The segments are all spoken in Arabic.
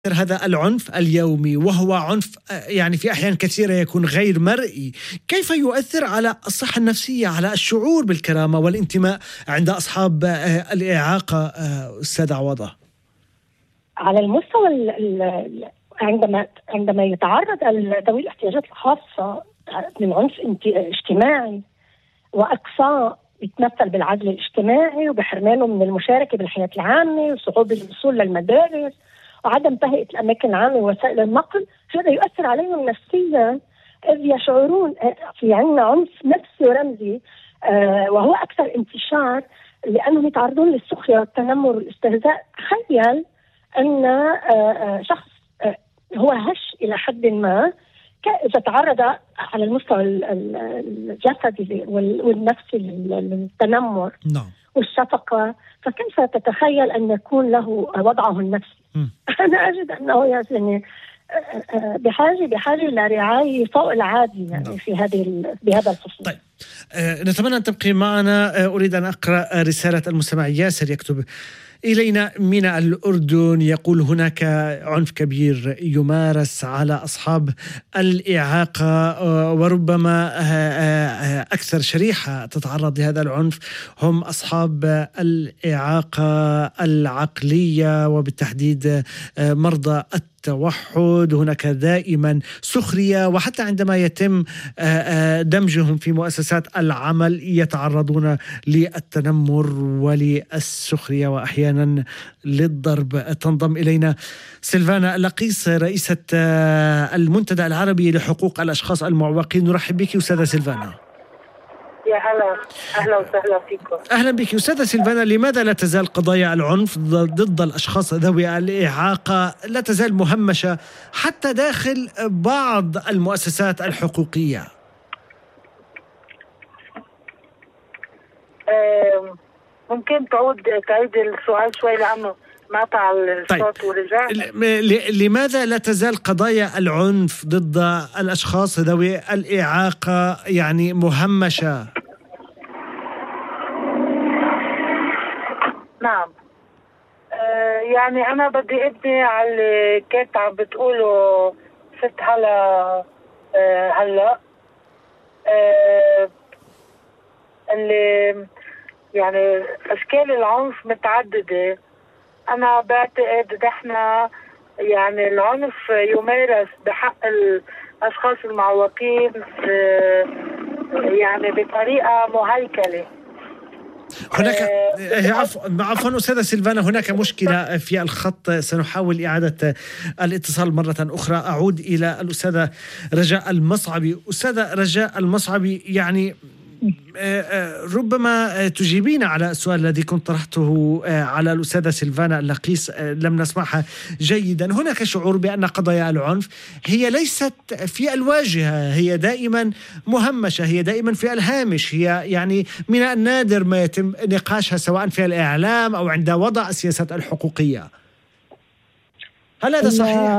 هذا العنف اليومي، وهو عنف يعني في أحيان كثيرة يكون غير مرئي، كيف يؤثر على الصحة النفسية، على الشعور بالكرامة والانتماء عند أصحاب الإعاقة أستاذ عوضة؟ على المستوى عندما يتعرض ذوي الاحتياجات الخاصة من عنف اجتماعي وإقصاء يتمثل بالعزل الاجتماعي وبحرمانهم من المشاركة بالحياة العامة وصعوبة الوصول للمدارس وعدم تهيئة الأماكن العامة ووسائل النقل، هذا يؤثر عليهم نفسيا، إذ يشعرون في عنا عنف نفسي ورمزي وهو أكثر انتشار لأنهم يتعرضون للسخرية والتنمر والاستهزاء. تخيل أن شخص هو هش إلى حد ما إذا تعرض على المستوى الجسدي والنفسي للتنمر والشفقة، فكيف تتخيل أن يكون له وضعه النفسي؟ أنا أجد أنه يعني بحاجة إلى رعاية فوق العادي يعني بهذا الخصوص. طيب نتمنى أن تبقي معنا. أريد أن أقرأ رسالة المستمع ياسر، يكتب إلينا من الأردن، يقول هناك عنف كبير يمارس على أصحاب الإعاقة، وربما أكثر شريحة تتعرض لهذا العنف هم أصحاب الإعاقة العقلية وبالتحديد مرضى التوحد. هناك دائما سخرية، وحتى عندما يتم دمجهم في مؤسسات العمل يتعرضون للتنمر وللسخرية وأحيانا للضرب. تنضم إلينا سيلفانا لقيس، رئيسة المنتدى العربي لحقوق الأشخاص المعوقين. نرحب بك أستاذة سيلفانا. يا أهلا وسهلا فيكم. أهلا بك أستاذة سيلفانا. لماذا لا تزال قضايا العنف ضد الأشخاص ذوي الإعاقة لا تزال مهمشة حتى داخل بعض المؤسسات الحقوقية؟ ممكن تعيد السؤال شوي لأنه مقطع الصوت ورجع. لماذا لا تزال قضايا العنف ضد الأشخاص ذوي الإعاقة يعني مهمشة؟ نعم، يعني أنا بدي أبني على اللي كنت عم بتقوله ست هلا اللي يعني أشكال العنف متعددة. أنا بعتقد إحنا يعني العنف يمارس بحق الأشخاص المعوقين يعني بطريقة مهيكلة. هناك عفوا أستاذة سيلفانا، هناك مشكلة في الخط، سنحاول إعادة الاتصال مرة أخرى. أعود إلى الأستاذة رجاء المصعبي. أستاذة رجاء المصعبي، يعني ربما تجيبين على السؤال الذي كنت طرحته على الأستاذة سيلفانا اللقيس، لم نسمعها جيدا. هناك شعور بأن قضايا العنف هي ليست في الواجهة، هي دائما مهمشة، هي دائما في الهامش، هي يعني من النادر ما يتم نقاشها سواء في الإعلام أو عند وضع السياسات الحقوقية. هل هذا صحيح؟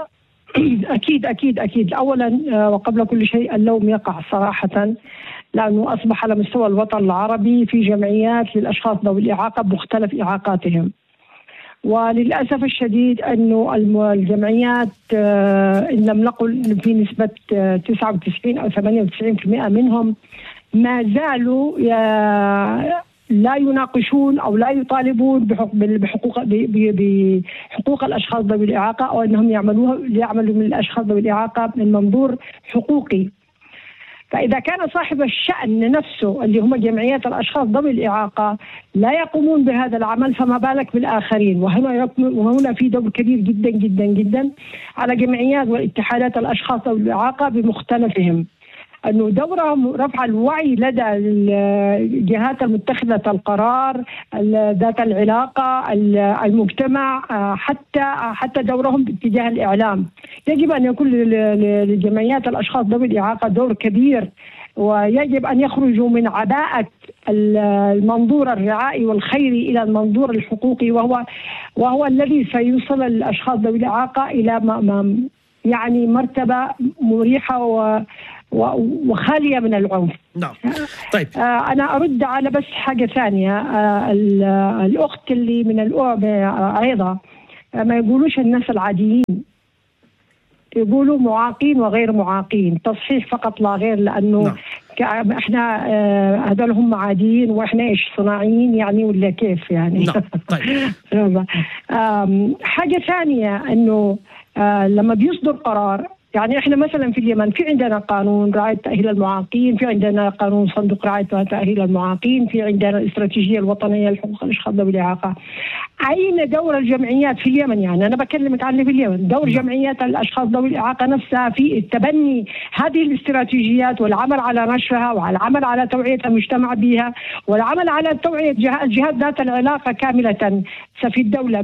أكيد. أولا وقبل كل شيء اللوم يقع صراحة، لأنه أصبح على مستوى الوطن العربي في جمعيات للأشخاص ذوي الإعاقة بمختلف إعاقاتهم، وللأسف الشديد أنه الجمعيات إن لم نقل في نسبة 99 أو 98% منهم ما زالوا لا يناقشون أو لا يطالبون بحقوق الأشخاص ذوي الإعاقة، أو أنهم يعملوا من الأشخاص ذوي الإعاقة من منظور حقوقي. فإذا كان صاحب الشأن نفسه اللي هم جمعيات الأشخاص ذوي الإعاقة لا يقومون بهذا العمل، فما بالك بالآخرين. وهنا في دور كبير جدا جدا جدا على جمعيات واتحادات الأشخاص ذوي الإعاقة بمختلفهم، أنه دورهم رفع الوعي لدى الجهات المتخذة القرار، ذات العلاقة، المجتمع، حتى دورهم باتجاه الإعلام. يجب أن يكون لجمعيات الأشخاص ذوي الإعاقة دور كبير، ويجب أن يخرجوا من عباءة المنظور الرعائي والخيري إلى المنظور الحقوقي، وهو الذي سيوصل الأشخاص ذوي الإعاقة إلى يعني مرتبة مريحة وخالية من العنف. نعم. طيب أنا أرد على بس حاجة ثانية. الأخت اللي من أيضا ما يقولوش الناس العاديين، يقولوا معاقين وغير معاقين، تصحيح فقط لا غير، لأنه احنا هذول هم عاديين واحنا ايش صناعيين يعني ولا كيف يعني. طيب. حاجة ثانية انه لما بيصدر قرار، يعني احنا مثلا في اليمن في عندنا قانون رعاية تأهيل المعاقين، في عندنا قانون صندوق رعاية تأهيل المعاقين، في عندنا الاستراتيجية الوطنية لحقوق الاشخاص ذوي الإعاقة. أين دور الجمعيات في اليمن؟ يعني أنا بكلمك عن اللي في اليمن، دور جمعيات الأشخاص ذوي الإعاقة نفسها في تبني هذه الاستراتيجيات والعمل على نشرها والعمل على توعية المجتمع بها والعمل على توعية الجهات ذات العلاقة كاملة في الدولة.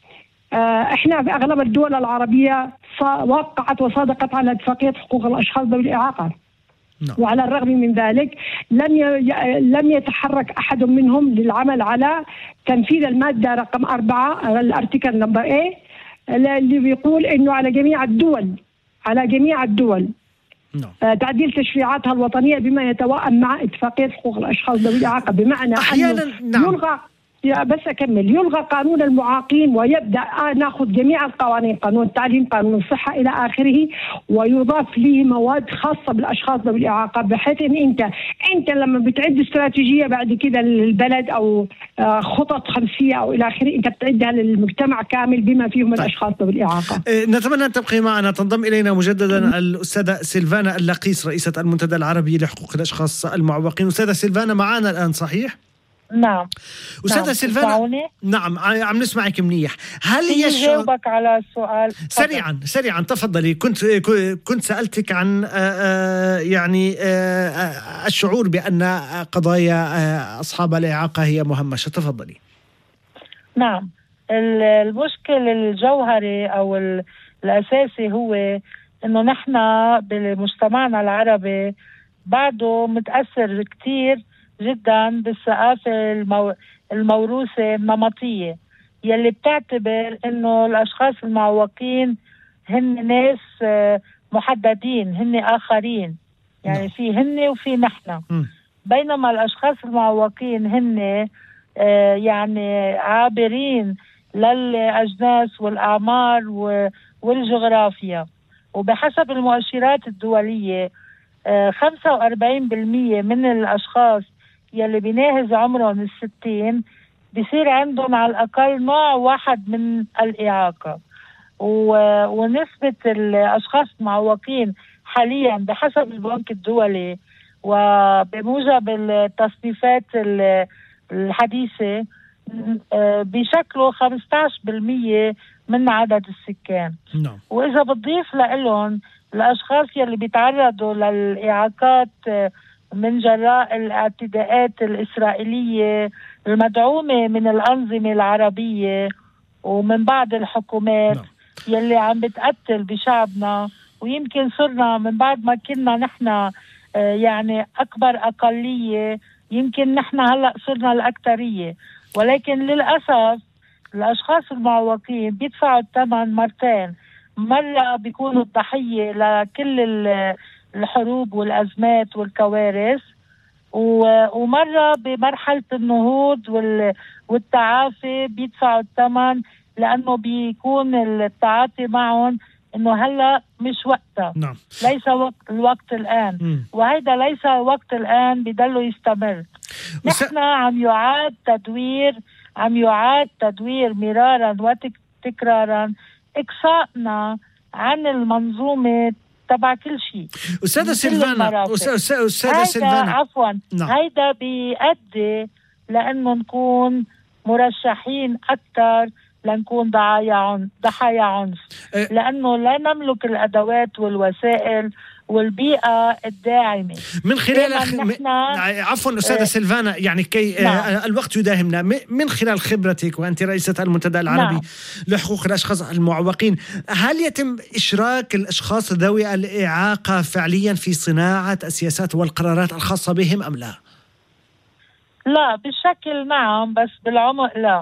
احنا في اغلب الدول العربيه وقعت وصادقت على اتفاقيه حقوق الاشخاص ذوي الاعاقه. وعلى الرغم من ذلك لم يتحرك احد منهم للعمل على تنفيذ الماده رقم 4 الارتيكل نمبر A اللي بيقول انه على جميع الدول تعديل تشريعاتها الوطنيه بما يتوائم مع اتفاقيه حقوق الاشخاص ذوي الاعاقه، بمعنى احيانا يلغى بس أكمل، يلغى قانون المعاقين ويبدأ ناخذ جميع القوانين، قانون التعليم، قانون الصحة إلى آخره، ويضاف له مواد خاصة بالأشخاص ذوي الإعاقة، بحيث إن أنت لما بتعد استراتيجية بعد كده للبلد أو خطط خمسية أو إلى آخره، أنت بتعدها للمجتمع كامل بما فيهم الأشخاص ذوي الإعاقة. نتمنى أن تبقي معنا. تنضم إلينا مجددا الأستاذة سيلفانا اللقيس رئيسة المنتدى العربي لحقوق الأشخاص المعوقين. أستاذة سيلفانا معنا الآن صحيح؟ نعم. أستاذة سيلفانا، نعم عم نسمعك منيح. هل يجاوبك على السؤال سريعا تفضلي. كنت سألتك عن يعني الشعور بأن قضايا أصحاب الإعاقة هي مهمشة. تفضلي. نعم، المشكل الجوهري أو الأساسي هو إنه نحن بمجتمعنا العربي بعده متأثر كتير جدا بالثقافة الموروثة النمطية يلي بتعتبر انه الاشخاص المعوقين هن ناس محددين، هن اخرين، يعني في هن وفي نحن، بينما الاشخاص المعوقين هن يعني عابرين للاجناس والاعمار والجغرافيا. وبحسب المؤشرات الدولية 45% من الاشخاص يلي بيناهز عمرهم 60 بيصير عندهم على الأقل نوع واحد من الإعاقة. ونسبة الأشخاص المعوقين حاليا بحسب البنك الدولي وبموجب التصنيفات الحديثة بيشكلوا 15% من عدد السكان. وإذا بتضيف لهم الأشخاص يلي بيتعرضوا للإعاقات من جراء الاعتداءات الإسرائيلية المدعومة من الأنظمة العربية ومن بعض الحكومات يلي عم بتقتل بشعبنا، ويمكن صرنا من بعد ما كنا نحن يعني أكبر أقلية، يمكن نحن هلأ صرنا الأكثرية. ولكن للأسف الأشخاص المعوقين بيدفعوا الثمن مرتين، مرة بيكونوا الضحية لكل الحروب والأزمات والكوارث، ومرة بمرحلة النهوض والتعافي بيدفعوا الثمن، لأنه بيكون التعاطي معهم إنه هلأ مش وقتها. ليس الوقت الآن. وهذا ليس وقت الآن بدله يستمر. نحن عم يعاد تدوير مرارا وتكرارا إقصائنا عن المنظومة تبع كل شيء. أستاذة سيلفانا، أستاذة سيلفانا عفوا، هيدا بيؤدي لأنه نكون مرشحين أكثر لنكون ضحايا عنف، لأنه لا نملك الأدوات والوسائل والبيئة الداعمة. من خلال عفوا أستاذة سيلفانا، يعني كي الوقت يداهمنا، من خلال خبرتك وأنت رئيسة المنتدى العربي لحقوق الأشخاص المعوقين، هل يتم إشراك الأشخاص ذوي الإعاقة فعليا في صناعة السياسات والقرارات الخاصة بهم أم لا؟ لا، بالشكل نعم، بس بالعمق لا.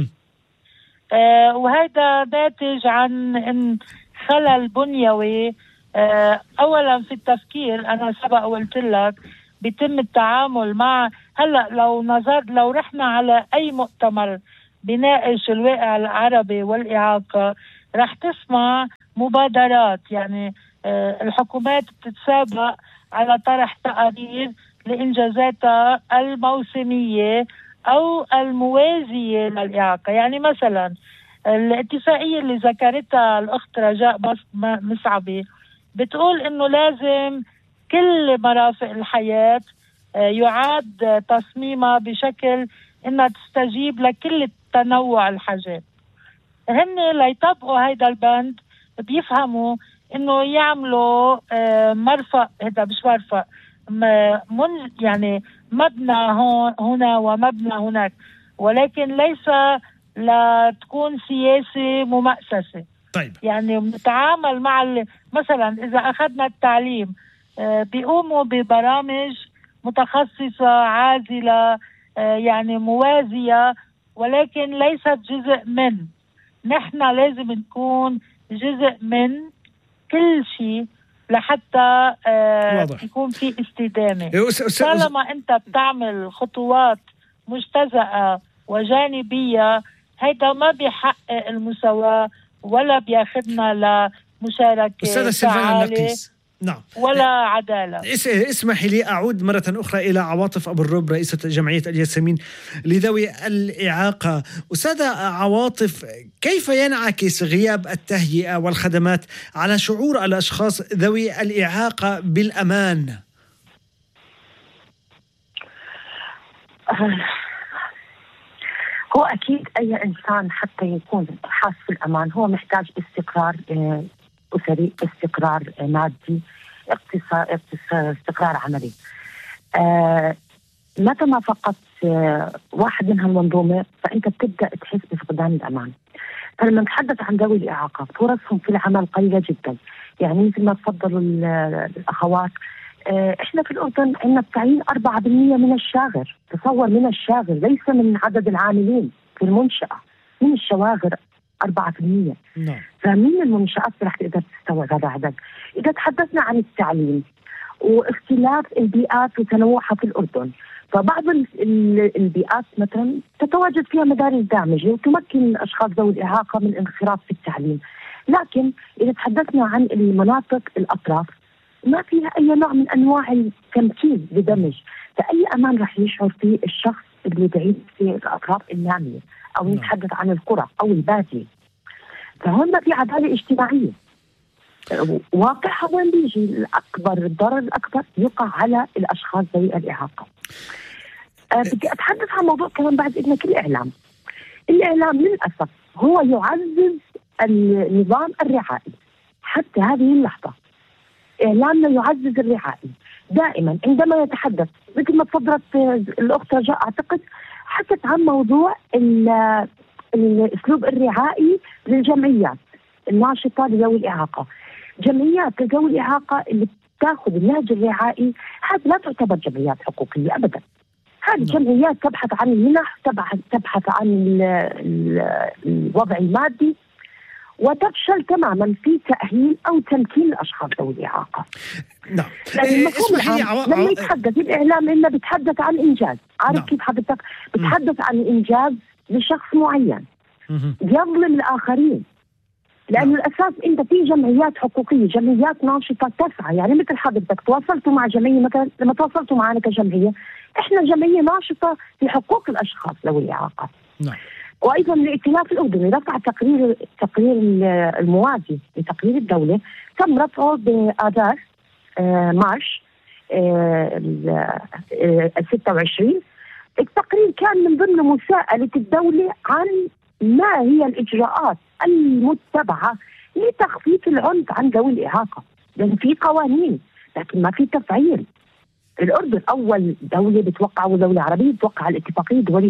وهذا ناتج عن خلل بنيوي. أولا في التفكير، أنا سبق قلت لك بيتم التعامل مع، هلأ لو رحنا على أي مؤتمر بيناقش الواقع العربي والإعاقة رح تسمع مبادرات، يعني الحكومات بتتسابق على طرح تقارير لإنجازاتها الموسمية أو الموازية للإعاقة. يعني مثلا الاتفاقية اللي ذكرتها الأخت رجاء مسعبي بتقول إنه لازم كل مرافق الحياة يعاد تصميمها بشكل إنها تستجيب لكل تنوع الحاجات. هن ليطبقوا هيدا البند بيفهموا إنه يعملوا مرفق، هذا مش مرفق، يعني مبنى هنا ومبنى هناك، ولكن ليس لتكون سياسة ممأسسة. طيب. يعني نتعامل مع مثلا إذا أخذنا التعليم بيقوموا ببرامج متخصصة عازلة، يعني موازية، ولكن ليست جزء من. نحن لازم نكون جزء من كل شيء لحتى يكون في استدامة. طالما أنت بتعمل خطوات مجتزأة وجانبية، هيدا ما بيحقق المساواة ولا بياخدنا لمشاركة فعالة نعم ولا عدالة. اسمحي لي أعود مرة أخرى إلى عواطف أبو الرب، رئيسة جمعية الياسمين لذوي الإعاقة. أستاذة عواطف، كيف ينعكس غياب التهيئة والخدمات على شعور الأشخاص ذوي الإعاقة بالأمان؟ هو أكيد أي إنسان حتى يكون حاس بالأمان هو محتاج استقرار أسري، استقرار مادي، استقرار عملي. متى ما فقدت واحد من هالمنظومة فأنت بتبدأ تحس بفقدان الأمان. فلما نتحدث عن ذوي الإعاقة فرصهم في العمل قليلة جدا. يعني مثل ما تفضلوا الأخوات، إحنا في الأردن عندنا التعيين 4% من الشاغر. تصور، من الشاغر، ليس من عدد العاملين في المنشأة، من الشواغر 4%. فمين المنشآت رح تقدر تستوعب هذا العدد؟ إذا تحدثنا عن التعليم واختلاف البيئات وتنوعها في الأردن، فبعض البيئات مثلا تتواجد فيها مدارس دامجة وتمكن الأشخاص ذوي الإعاقة من الانخراط في التعليم. لكن إذا تحدثنا عن المناطق الأطراف ما فيها أي نوع من أنواع التمكين بدمج. فأي أمان رح يشعر فيه الشخص اللي بعيد في الأطراف النامية، أو نتحدث عن القرى أو البادية. فهون ما في عدالة اجتماعية. واقعها وين بيجي؟ الضرر الأكبر يقع على الأشخاص ذوي الإعاقة. بدي أتحدث عن موضوع كمان بعد إذنك. الإعلام للأسف هو يعزز النظام الرعائي. حتى هذه اللحظة إعلامنا يعزز الرعائي دائما. عندما يتحدث مثل ما تفضلت الأخت رجاء، أعتقد حكت عن موضوع الأسلوب الرعائي للجمعيات الناشطة لذوي الإعاقة. جمعيات ذوي الإعاقة اللي تأخذ النهج الرعائي هذه لا تعتبر جمعيات حقوقية أبدا. هذه جمعيات تبحث عن المنح، تبحث عن الوضع المادي، وتفشل تماما في تأهيل أو تمكين الأشخاص ذوي الإعاقة. نعم. لما يتحدث الإعلام إنه بيتحدث عن إنجاز، عارف كيف حضرتك؟ بيتحدث عن إنجاز لشخص معين يظلم الآخرين. لأنه الأساس أنت في جمعيات حقوقية، جمعيات ناشطة تسعى. يعني مثل حضرتك تواصلتوا مع جمعية، مثلا لما تواصلتوا معنا كجمعية، إحنا جمعية ناشطة في حقوق الأشخاص ذوي الإعاقة. نعم. وأيضا الائتلاف الأردني رفع تقرير الموازي لتقرير الدولة، تم رفعه بآذار مارش 26. التقرير كان من ضمن مساءلة الدولة عن ما هي الإجراءات المتبعة لتخفيف العنف عن ذوي الإعاقة. لأن في قوانين لكن ما في تفعيل. الأردن أول دولة بتوقع، ودولة عربية بتوقع الاتفاقية الدولية